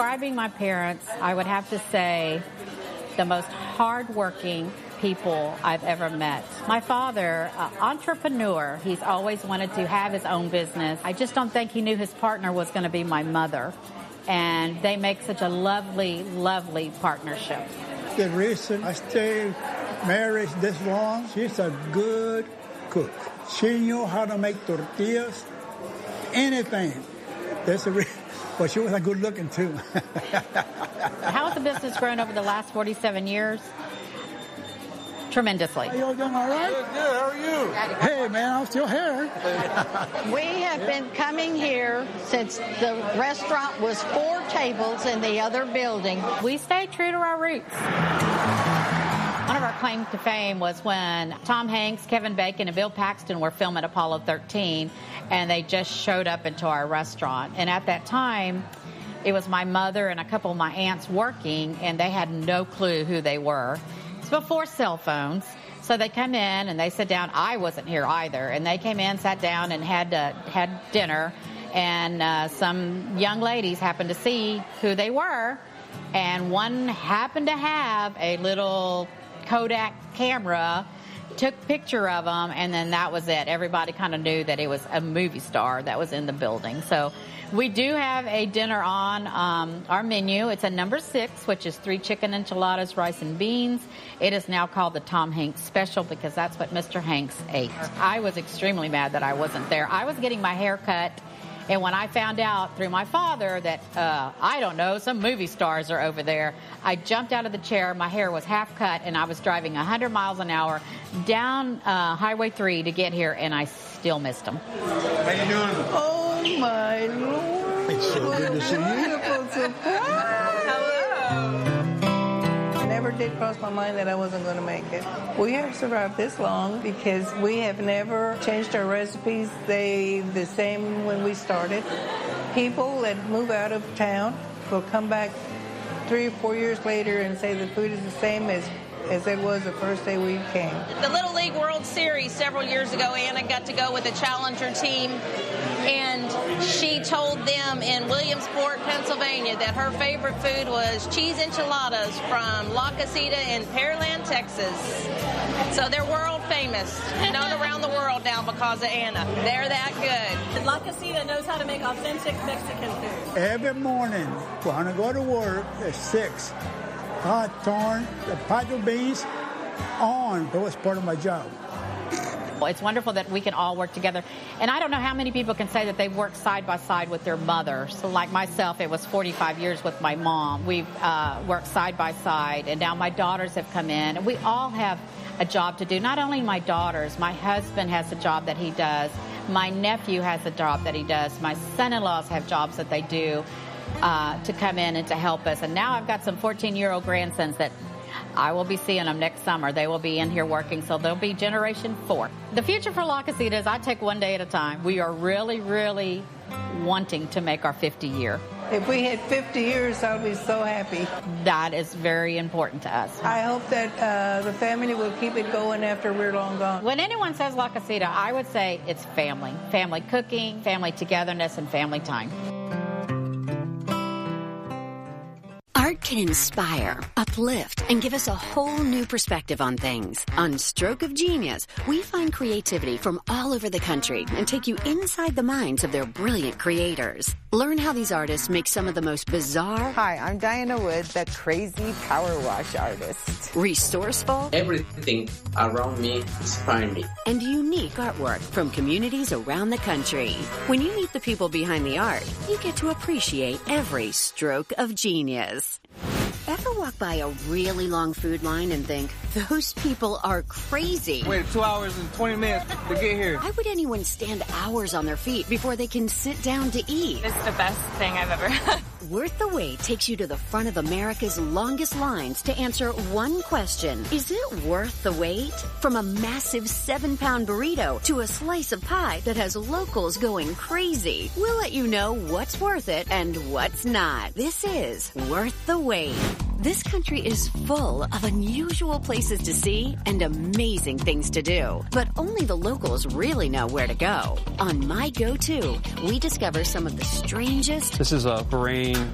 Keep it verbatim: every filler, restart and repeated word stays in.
describing my parents, I would have to say the most hardworking people I've ever met. My father, uh, entrepreneur, he's always wanted to have his own business. I just don't think he knew his partner was going to be my mother. And they make such a lovely, lovely partnership. The reason I stay married this long, she's a good cook. She knew how to make tortillas, anything. That's the reason. But she was a good looking too. How has the business grown over the last forty-seven years? Tremendously. Are you all doing all right? Good, good. How are you? Hey, man, I'm still here. We have been coming here since the restaurant was four tables in the other building. We stay true to our roots. One of our claims to fame was when Tom Hanks, Kevin Bacon, and Bill Paxton were filming Apollo thirteen, and they just showed up into our restaurant. And at that time, it was my mother and a couple of my aunts working, and they had no clue who they were. It's before cell phones. So they come in and they sit down. I wasn't here either. And they came in, sat down, and had uh, had dinner. And uh, some young ladies happened to see who they were. And one happened to have a little Kodak camera, took a picture of them, and then that was it. Everybody kind of knew that it was a movie star that was in the building. So we do have a dinner on um, our menu. It's a number six, which is three chicken enchiladas, rice and beans. It is now called the Tom Hanks Special because that's what Mister Hanks ate. I was extremely mad that I wasn't there. I was getting my hair cut, and when I found out through my father that, uh, I don't know, some movie stars are over there, I jumped out of the chair. My hair was half cut, and I was driving one hundred miles an hour down uh, Highway three to get here, and I still missed him. How you doing? Oh, my Lord. It's so good to see you. Wonderful surprise. Hello. It never did cross my mind that I wasn't going to make it. We have survived this long because we have never changed our recipes. They the same when we started. People that move out of town will come back three or four years later and say the food is the same as as it was the first day we came. The Little League World Series several years ago, Anna got to go with the Challenger team, and she told them in Williamsport, Pennsylvania, that her favorite food was cheese enchiladas from La Casita in Pearland, Texas. So they're world famous, known around the world now because of Anna. They're that good. And La Casita knows how to make authentic Mexican food. Every morning when I go to work at six, I turn the pot of beans on. That was part of my job. Well, it's wonderful that we can all work together. And I don't know how many people can say that they've worked side by side with their mother. So like myself, it was forty-five years with my mom. We've uh, worked side by side, and now my daughters have come in. And we all have a job to do. Not only my daughters, my husband has a job that he does. My nephew has a job that he does. My son-in-laws have jobs that they do. Uh, to come in and to help us. And now I've got some fourteen-year-old grandsons that I will be seeing them next summer. They will be in here working, so they'll be generation four. The future for La Casita is I take one day at a time. We are really, really wanting to make our fifty year. If we had fifty years, I'll be so happy. That is very important to us. I hope that uh, the family will keep it going after we're long gone. When anyone says La Casita, I would say it's family. Family cooking, family togetherness, and family time. Art can inspire, uplift, and give us a whole new perspective on things. On Stroke of Genius, we find creativity from all over the country and take you inside the minds of their brilliant creators. Learn how these artists make some of the most bizarre... Hi, I'm Diana Wood, the crazy power wash artist. Resourceful... Everything around me inspires me. And unique artwork from communities around the country. When you meet the people behind the art, you get to appreciate every stroke of genius. Ever walk by a really long food line and think, those people are crazy? Wait two hours and twenty minutes to get here. Why would anyone stand hours on their feet before they can sit down to eat? It's the best thing I've ever had. Worth the Wait takes you to the front of America's longest lines to answer one question. Is it worth the wait? From a massive seven-pound burrito to a slice of pie that has locals going crazy. We'll let you know what's worth it and what's not. This is Worth the Wait. This country is full of unusual places to see and amazing things to do. But only the locals really know where to go. On My Go-To, we discover some of the strangest... This is a Bahrain